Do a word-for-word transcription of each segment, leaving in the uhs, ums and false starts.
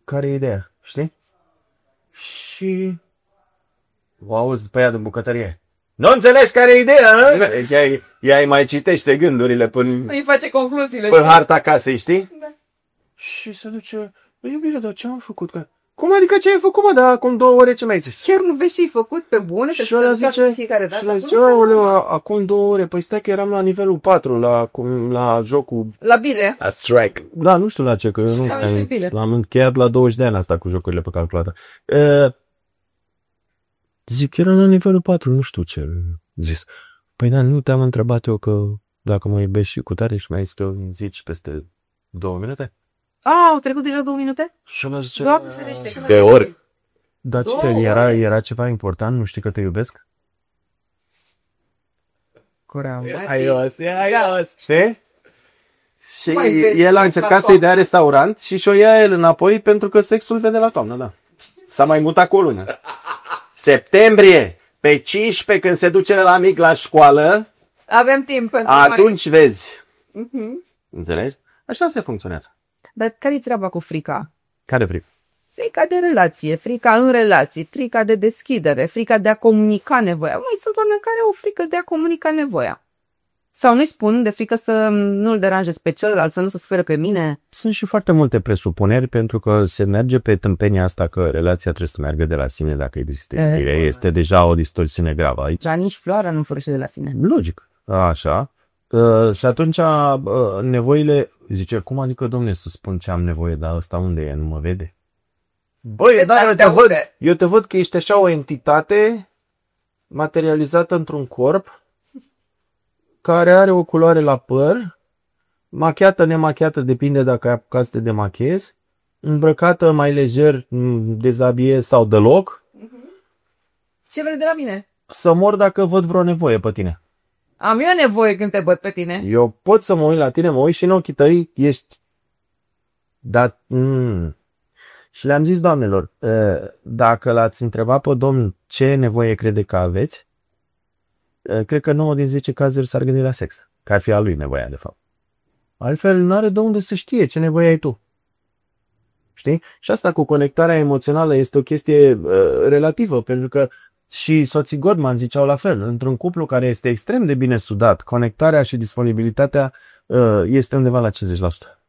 care e ideea, știi? Și... O auzi pe ea din bucătărie. Nu înțelegi care e ideea, hă? Ea, ea mai citește gândurile până... Îi face concluziile. Până harta casei, știi? Da. Și se duce... Băi, iubire, dar ce am făcut? Că... Cum adică ce ai făcut, mă? Dar acum două ore ce mi-ai zis? Chiar nu vezi ce ai făcut pe bune? Și ăla zice... Fiecare dată. Și ăla zice, aoleu, acum două ore. Păi stai că eram la nivelul patru, la, cum, la jocul... La bile. La strike. Da, nu știu la ce, că eu nu... L-am încheiat la douăzeci de ani asta cu jocurile pe calculator. Uh, zic, eram la nivelul patru, nu știu ce zis. Păi da, nu te-am întrebat eu că dacă mă iubești și cu tare și mai zis că îmi zici peste două minute? A, au trecut deja două minute? Și ăla zice... Doamne ferește. De ori. Dar ce, era, era ceva important? Nu știi că te iubesc? Corea. Aios, e aios. Știi? Și Mai el a încercat să-i dea restaurant și și-o ia el înapoi pentru că sexul vede la toamnă, da. S-a mai mutat cu o lună. Septembrie, pe cincisprezece, când se duce la mic la școală, avem timp pentru atunci mai... vezi. Uh-huh. Înțelegi? Așa se funcționează. Dar care-i treaba cu frica? Care frică? Frica de relație, frica în relații, frica de deschidere, frica de a comunica nevoia. Mai sunt oameni care au frică de a comunica nevoia. Sau nu-i spun de frică să nu-l deranjez pe celălalt, să nu se sferă pe mine. Sunt și foarte multe presupuneri, pentru că se merge pe tâmpenia asta că relația trebuie să meargă de la sine dacă există iubire. Este deja o distorsiune gravă aici. Dar nici floarea nu florește de la sine. Logic. Așa. Uh, și atunci uh, nevoile... Zice, cum adică, domne, să spun ce am nevoie, dar ăsta unde e? Nu mă vede? Băi, da, eu te, văd, eu te văd că ești așa o entitate materializată într-un corp care are o culoare la păr, machiată, nemachiată, depinde dacă ai apucat să te demachiezi, îmbrăcată mai lejer, dezabiez sau deloc. Ce vrei de la mine? Să mor dacă văd vreo nevoie pe tine. Am eu nevoie când te văd pe tine. Eu pot să mă uit la tine, mă uit și în ochii tăi ești... Dar... Mm. Și le-am zis doamnelor, dacă l-ați întrebat pe domnul ce nevoie crede că aveți, cred că nouă din zece cazuri s-ar gândi la sex, că ar fi a lui nevoia, de fapt. Altfel, nu are de unde să știe ce nevoie ai tu. Știi? Și asta cu conectarea emoțională este o chestie uh, relativă, pentru că și soții Gottman ziceau la fel. Într-un cuplu care este extrem de bine sudat, conectarea și disponibilitatea uh, este undeva la cincizeci la sută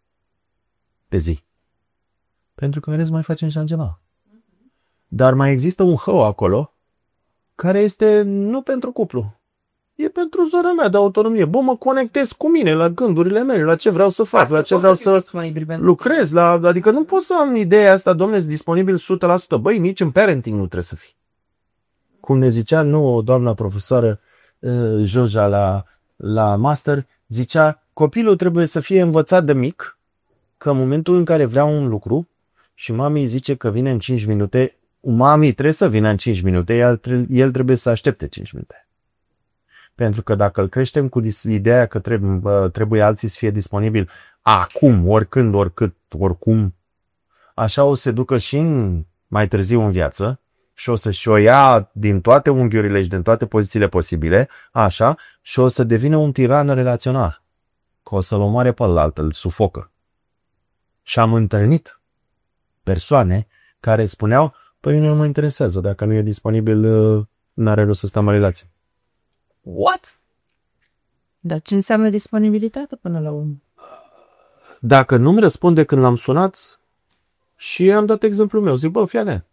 pe zi. Pentru că, vedeți, mai facem și altceva. Dar mai există un hău acolo care este nu pentru cuplu. E pentru zona mea de autonomie. Bă, mă conectez cu mine, la gândurile mele, la ce vreau să fac, asta la ce vreau să, să lucrez. La, adică nu pot să am ideea asta, domnule, sunt disponibil o sută la sută. Băi, nici în parenting nu trebuie să fii. Cum ne zicea, nu, doamna profesoară uh, Joja la, la master, zicea, copilul trebuie să fie învățat de mic că în momentul în care vrea un lucru și mami zice că vine în cinci minute, mami trebuie să vină în cinci minute, el, el trebuie să aștepte cinci minute. Pentru că dacă îl creștem cu ideea că trebuie, trebuie alții să fie disponibili acum, oricând, oricât, oricum, așa o să se ducă și în, mai târziu în viață și o să-și o ia din toate unghiurile și din toate pozițiile posibile, așa, și o să devină un tiran relațional. Că o să-l omoare pe ălalt, îl sufocă. Și am întâlnit persoane care spuneau, păi nu mă interesează, dacă nu e disponibil, n-are rost să stăm în relație. What? Dar ce înseamnă disponibilitate până la urmă? Dacă nu-mi răspunde când l-am sunat și am dat exemplul meu, zic, bă, fii atent.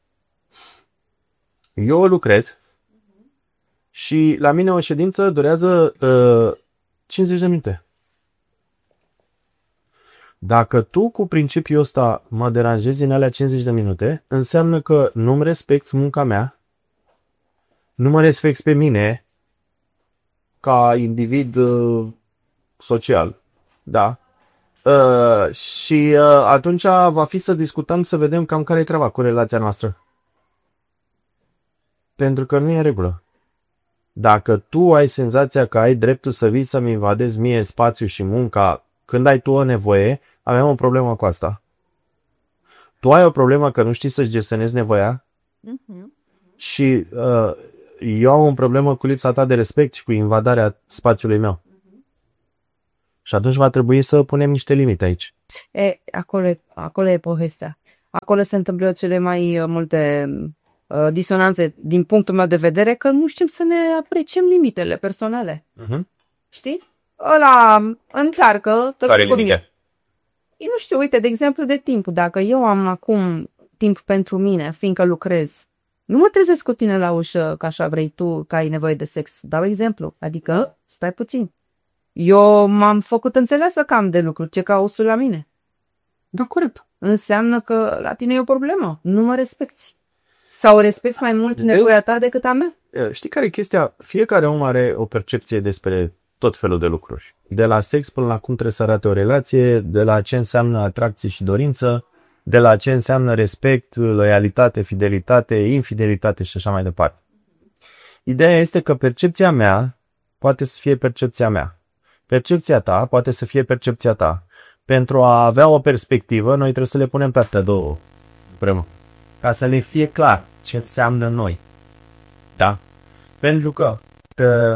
Eu lucrez și la mine o ședință durează uh, cincizeci de minute. Dacă tu cu principiul ăsta mă deranjezi în alea cincizeci de minute, înseamnă că nu-mi respecti munca mea, nu mă respecti pe mine ca individ uh, social, da? Uh, și uh, atunci va fi să discutăm, să vedem cam care e treaba cu relația noastră. Pentru că nu e în regulă. Dacă tu ai senzația că ai dreptul să vii să-mi invadezi mie spațiu și munca când ai tu o nevoie, avem o problemă cu asta. Tu ai o problemă că nu știi să-ți gestionezi nevoia uh-huh. și uh, eu am o problemă cu lipsa ta de respect și cu invadarea spațiului meu. Uh-huh. Și atunci va trebui să punem niște limite aici. E, acolo e, acolo e povestea. acolo se întâmplă cele mai uh, multe uh, disonanțe din punctul meu de vedere, că nu știm să ne apreciem limitele personale. Uh-huh. Știi? Ăla încearcă... Care limite? Nu știu, uite, de exemplu, de timp. Dacă eu am acum timp pentru mine, fiindcă lucrez, nu mă trezesc cu tine la ușă, că așa vrei tu, că ai nevoie de sex. Dau exemplu. Adică, stai puțin. Eu m-am făcut înțeleasă că am de lucru. Ce cauți la mine? Da, corect. Înseamnă că la tine e o problemă. Nu mă respecti. Sau respecti mai mult nevoia ta decât a mea? Știi care e chestia? Fiecare om are o percepție despre tot felul de lucruri. De la sex până la cum trebuie să arate o relație, de la ce înseamnă atracție și dorință, de la ce înseamnă respect, loialitate, fidelitate, infidelitate și așa mai departe. Ideea este că percepția mea poate să fie percepția mea. Percepția ta poate să fie percepția ta. Pentru a avea o perspectivă, noi trebuie să le punem pe astea două împreună. Ca să le fie clar ce înseamnă noi. Da? Pentru că, că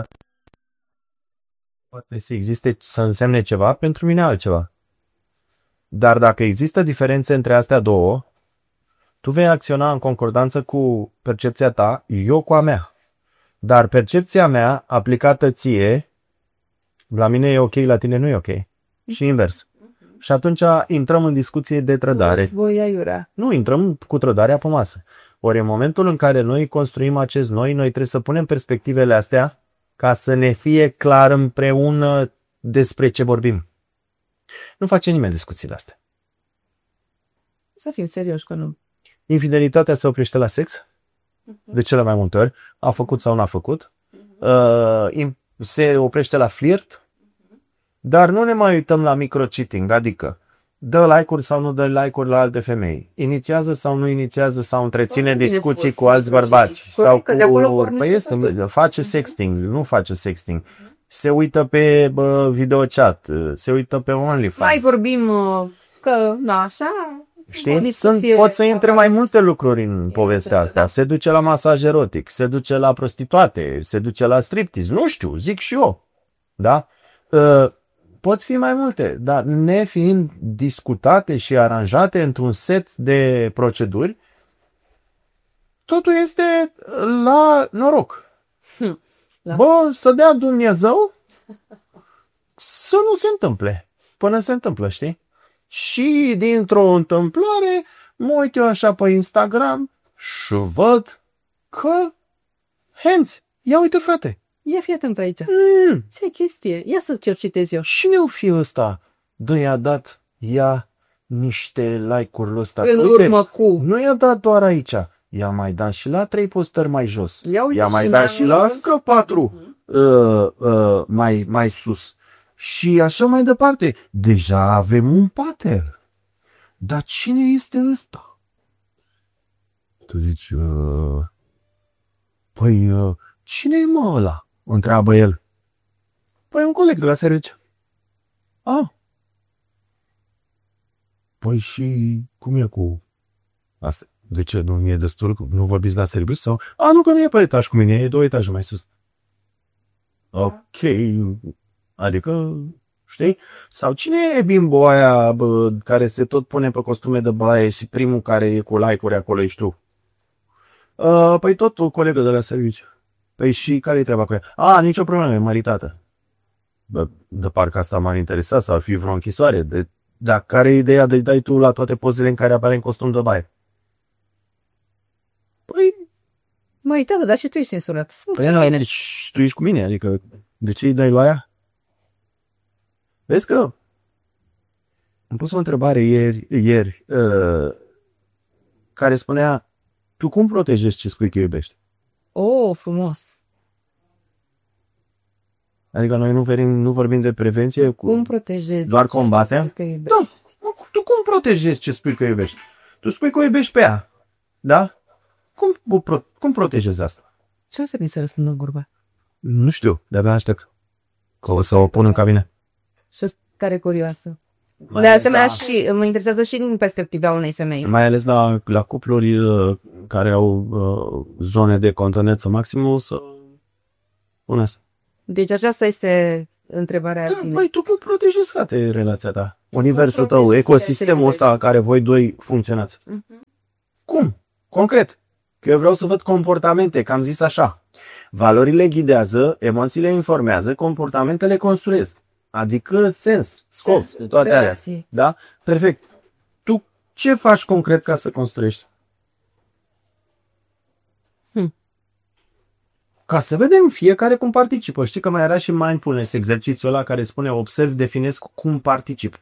poate să existe, să însemne ceva, pentru mine altceva. Dar dacă există diferențe între astea două, tu vei acționa în concordanță cu percepția ta, eu cu a mea. Dar percepția mea, aplicată ție, la mine e ok, la tine nu e ok. Și invers. Și atunci intrăm în discuție de trădare. Nu, intrăm cu trădarea pe masă. Ori în momentul în care noi construim acest noi, noi trebuie să punem perspectivele astea ca să ne fie clar împreună despre ce vorbim. Nu face nimeni discuțiile astea. Să fim serioși că nu. Infidelitatea se oprește la sex? De cele mai multe ori. A făcut sau n-a făcut. Uh, se oprește la flirt. Dar nu ne mai uităm la micro-cheating, adică dă like-uri sau nu dă like-uri la alte femei, inițiază sau nu inițiază sau întreține discuții cu alți bărbați, sau cu... Păi este, face sexting, nu face sexting, se uită pe bă, videochat, se uită pe OnlyFans. Mai vorbim că, na, așa... Știi? Sunt, pot să intre mai multe lucruri în povestea asta. Se duce la masaj erotic, se duce la prostituate, se duce la striptease, nu știu, zic și eu. Da? Uh, Pot fi mai multe, dar nefiind discutate și aranjate într-un set de proceduri, totul este la noroc. Hm, da. Bă, să dea Dumnezeu să nu se întâmple până se întâmplă, știi? Și dintr-o întâmplare mă uit eu așa pe Instagram și văd că henți, ia uite frate. Ia fii atent aici. Mm. Ce chestie? Ia să ce citez eu. Cine-o fi ăsta? Dă, i-a dat ea niște like-uri ăsta. În urmă cu... Nu i-a dat doar aici. I-a mai dat și la trei postări mai jos. Ia I-a mai dat și la încă patru uh-huh. uh, uh, mai, mai sus. Și așa mai departe. Deja avem un pattern. Dar cine este ăsta? Tu zici... Uh, păi, uh, cine e mă ăla? Întreabă el. Păi un coleg de la serviciu. Ah. Păi și cum e cu asta? De ce? Nu e destul? Nu vorbiți la serviciu? Sau? A, nu, că nu e pe etaj cu mine, e două etaje mai sus. Ok. Adică, știi? Sau cine e bimbo aia bă, care se tot pune pe costume de baie și primul care e cu like-uri acolo ești tu? Uh, păi tot o colegă de la serviciu. Păi și care-i treaba cu ea? A, nicio problemă, e măritată. Bă, de parcă asta m-ar interesa, sau ar fi vreo închisoare. De, dar care e ideea de dai tu la toate pozele în care apare în costum de baie? Păi... Măi, tată, dar și tu ești însurat. Păi, nu, deci, tu ești cu mine, adică de ce îi dai la aia? Vezi că am pus o întrebare ieri, ieri uh, care spunea, tu cum protejezi ce spui că iubești? Oh, frumos. Adică noi nu vorbim, nu vorbim de prevenție. Cu... Cum protejezi? Doar combatem? Da. Tu cum protejezi ce spui că iubești? Tu spui că o iubești pe ea. Da? Cum, pro, cum protejezi asta? Ce o să mi se răspundă în gurba? Nu știu, de-abia aștept. Că o să o pun în cabine. Și care curioasă. Mai de asemenea, la... și mă interesează și din perspectiva unei femei. Mai ales la, la cupluri uh, care au uh, zone de contoneță maximum să puneți. Deci aceasta este întrebarea da, zilei. Băi, tu cum protejezi, frate, relația ta? universul tău, ecosistemul ăsta în care voi doi funcționați. Mhm. Cum? Concret. Că eu vreau să văd comportamente, că am zis așa. Valorile ghidează, emoțiile informează, comportamentele construiesc. Adică sens, scop, Sensul, toate alea. relații. Da? Perfect. Tu ce faci concret ca să construiești? Hm. Ca să vedem fiecare cum participă. Știi că mai era și mindfulness, exercițiul ăla care spune observ, definesc cum particip.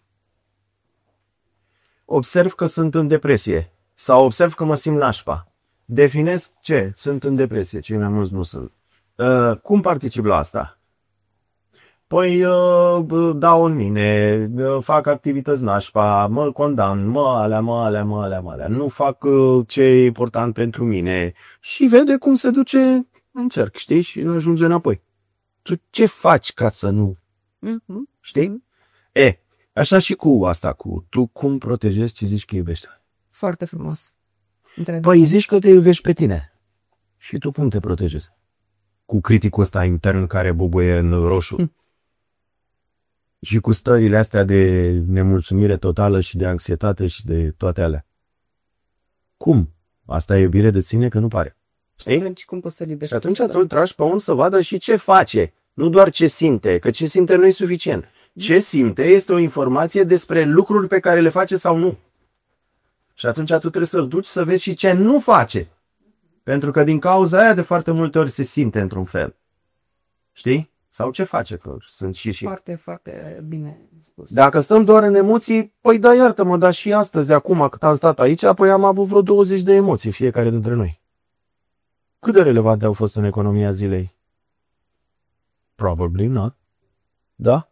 Observ că sunt în depresie sau observ că mă simt nașpa. Definesc ce? Sunt în depresie, cei mai mulți nu sunt. Uh, cum particip la asta? Păi uh, dau în mine, uh, fac activități nașpa, mă condamn, mă alea, mă alea, mă alea, mă alea. Nu fac uh, ce e important pentru mine. Și vede cum se duce în cerc, știi? Și ajunge înapoi. Tu ce faci ca să nu? Mhm. Știi? E, așa și cu asta, cu tu cum protejezi ce zici că iubești. Foarte frumos. Într-adevăr. Păi zici că te iubești pe tine. Și tu cum te protejezi? Cu criticul ăsta intern care bubuie în roșu. Hm. Și cu stările astea de nemulțumire totală și de anxietate și de toate alea. Cum? Asta e iubire de sine că nu pare. Ei? Atunci cum poți să-l iubești? Și atunci tu îl tragi pe un să vadă și ce face. Nu doar ce simte, că ce simte nu e suficient. Ce simte este o informație despre lucruri pe care le face sau nu. Și atunci tu trebuie să-l duci să vezi și ce nu face. Pentru că din cauza aia de foarte multe ori se simte într-un fel. Știi? Sau ce face, că sunt și și. Foarte, foarte bine spus. Dacă stăm doar în emoții, păi da, iartă-mă, dar și astăzi, acum cât am stat aici, apoi am avut vreo douăzeci de emoții fiecare dintre noi. Cât de relevante au fost în economia zilei? Probably not. Da?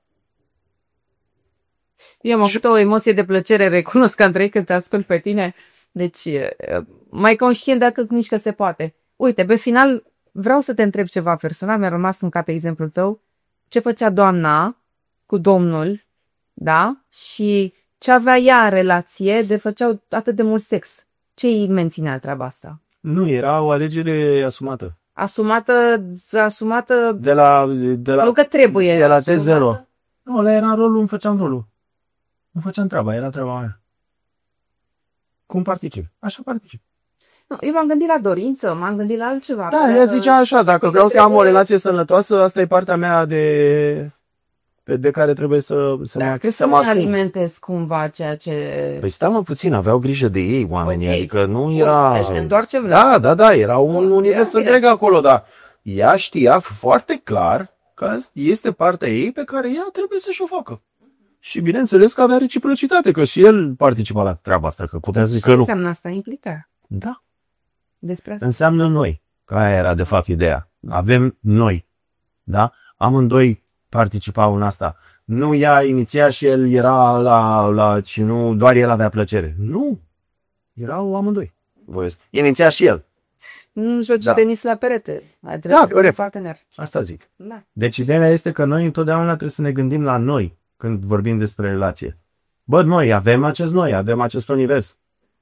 Eu am avut o emoție de plăcere, recunosc că Andrei, când te ascult pe tine. Deci, mai conștient de atât nici că se poate. Uite, pe final, vreau să te întreb ceva personal, mi-a rămas în cap exemplul tău. Ce făcea doamna cu domnul, da? Și ce avea ea în relație de făceau atât de mult sex. Ce îi menținea treaba asta? Nu, era o alegere asumată. Asumată, asumată, De la, de la, nu că trebuie. de la T asumată. zero. Nu, ăla era rolul, îmi făceam rolul. Nu făceam treaba, era treaba mea. Cum particip? Așa particip. Nu, eu m-am gândit la dorință, m-am gândit la altceva. Da, Că- ea zicea așa, dacă vreau să am o trebuie- relație sănătoasă, asta e partea mea de, pe- de care trebuie să, să mă Dacă acces, să să mă mă asum. alimentez cumva ceea ce... Păi stai mă puțin, aveau grijă de ei oamenii, Ok. adică nu Bun, era... deci ne întoarcem la... Da, da, da, era un Bun, univers ia, întreg bine. acolo, dar ea știa foarte clar că este partea ei pe care ea trebuie să-și o facă. Și bineînțeles că avea reciprocitate, că și el participa la treaba asta, că putea zice Ce că nu. înseamnă asta? Implica. Da, Despre asta. înseamnă noi, că aia era de fapt ideea. Avem noi, da? Amândoi participau în asta. Nu ea iniția și el era la, la și nu doar el avea plăcere. Nu, erau amândoi. Voiesc. Iniția și el. Nu joci Da. tenis la perete. Ai Da, trebuit corect. un partener. Asta zic. Da. Deci ideea este că noi întotdeauna trebuie să ne gândim la noi când vorbim despre relație. Bă, noi avem acest noi, avem acest univers.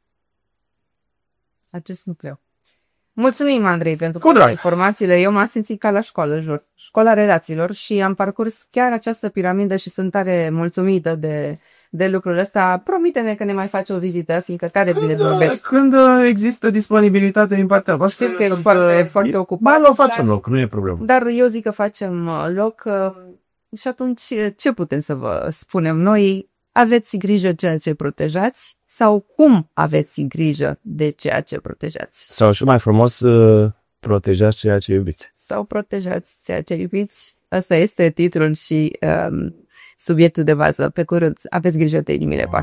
Acest nucleu. Mulțumim, Andrei, pentru Cu drag. informațiile. Eu m-am simțit ca la școală, jur. Școala relațiilor și am parcurs chiar această piramidă și sunt tare mulțumită de, de lucrul ăsta. Promite-ne că ne mai faci o vizită, fiindcă tare bine vorbești. Când uh, există disponibilitate din partea voastră, Știu că ești sunt, foarte, uh, foarte ocupat. Ba, o facem dar- loc, nu e problemă. Dar eu zic că facem uh, loc uh, și atunci uh, ce putem să vă spunem noi? Aveți grijă ceea ce protejați sau cum aveți grijă de ceea ce protejați? Sau și mai frumos, uh, protejați ceea ce iubiți. Sau protejați ceea ce iubiți? Asta este titlul și um, subiectul de bază. Pe curând, aveți grijă de inimile voastre.